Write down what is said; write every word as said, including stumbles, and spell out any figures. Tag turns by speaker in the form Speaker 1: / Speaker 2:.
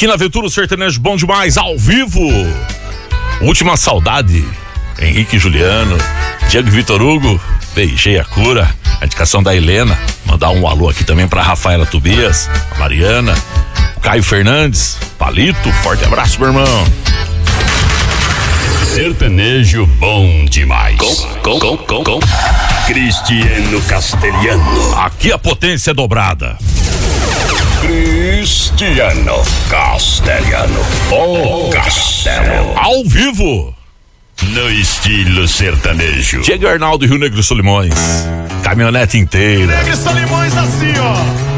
Speaker 1: Aqui na Aventura, o sertanejo bom demais, ao vivo. Última saudade. Henrique e Juliano, Diego e Vitor Hugo, beijei a cura. A indicação da Helena. Mandar um alô aqui também pra Rafaela Tobias, a Mariana, o Caio Fernandes, Palito, forte abraço, meu irmão.
Speaker 2: Sertanejo bom demais. Com, com, com, com, com. Cristiano Castelhano.
Speaker 1: Aqui a potência é dobrada.
Speaker 2: Cristiano Castelhano. O Castelo.
Speaker 1: Ao vivo.
Speaker 2: No estilo sertanejo.
Speaker 1: Diego Arnaldo e Rio Negro Solimões. Caminhonete inteira.
Speaker 3: Negro Solimões assim, ó.